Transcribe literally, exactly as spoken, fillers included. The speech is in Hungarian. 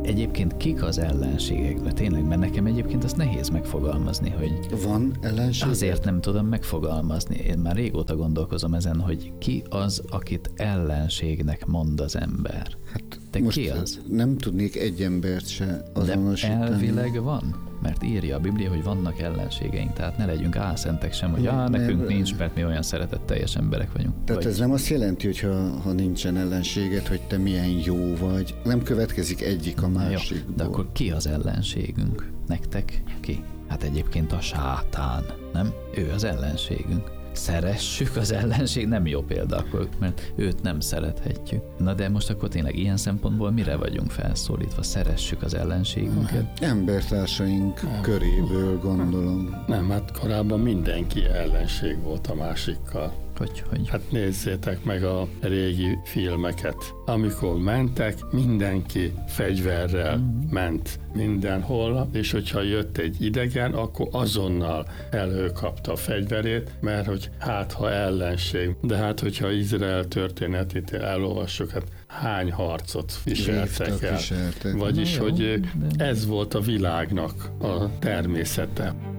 egyébként kik az ellenségek? Mert tényleg, mert nekem egyébként azt nehéz megfogalmazni, hogy... Van ellenség? Azért nem tudom megfogalmazni. Én már régóta gondolkozom ezen, hogy ki az, akit ellenségnek mond az ember. Hát Te most ki az? Nem tudnék egy embert se azonosítani. De elvileg van? Mert írja a Biblia, hogy vannak ellenségeink, tehát ne legyünk álszentek sem, hogy á, nekünk mert, nincs, mert mi olyan szeretetteljes emberek vagyunk. Tehát vagy... ez nem azt jelenti, hogy ha, ha nincsen ellenséged, hogy te milyen jó vagy. Nem következik egyik a másikból. Jó, de akkor ki az ellenségünk? Nektek ki? Hát egyébként a sátán, nem? Ő az ellenségünk. Szeressük az ellenség, nem jó példa akkor, mert őt nem szerethetjük. Na de most akkor tényleg ilyen szempontból mire vagyunk felszólítva? Szeressük az ellenségünket? Embertársaink nem. köréből gondolom. Nem, hát korábban mindenki ellenség volt a másikkal. Hogy, hogy? Hát nézzétek meg a régi filmeket. Amikor mentek, mindenki fegyverrel mm. ment mindenhol, és hogyha jött egy idegen, akkor azonnal előkapta a fegyverét, mert hogy hát ha ellenség. De hát hogyha Izrael történetét elolvassuk, hát hány harcot viseltek Vívtak, el. Viseltek. Vagyis, jó, hogy de... ez volt a világnak a természete.